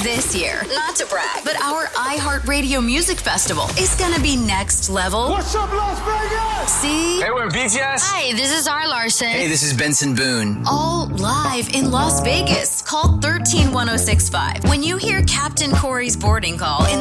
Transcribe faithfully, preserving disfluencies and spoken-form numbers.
This year, not to brag, but our iHeartRadio Music Festival is gonna be next level. What's up, Las Vegas? See? Hey, we're B T S. Hi, this is R. Larson. Hey, this is Benson Boone. All live in Las Vegas. Call one three one oh six five when you hear Captain Corey's boarding call in